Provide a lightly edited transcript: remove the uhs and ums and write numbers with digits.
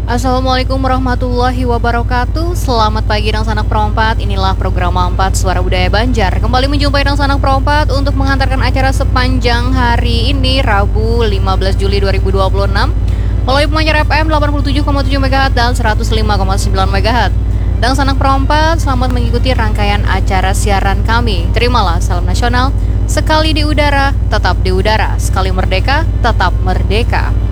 Assalamualaikum warahmatullahi wabarakatuh. Selamat pagi Dang Sanak Perompat. Inilah program 4 Suara Budaya Banjar. Kembali menjumpai Dang Sanak Perompat untuk menghantarkan acara sepanjang hari ini, Rabu 15 Juli 2026 melalui pemancar FM 87,7 MHz dan 105,9 MHz. Dang Sanak Perompat, selamat mengikuti rangkaian acara siaran kami. Terimalah salam nasional. Sekali di udara, tetap di udara. Sekali merdeka, tetap merdeka.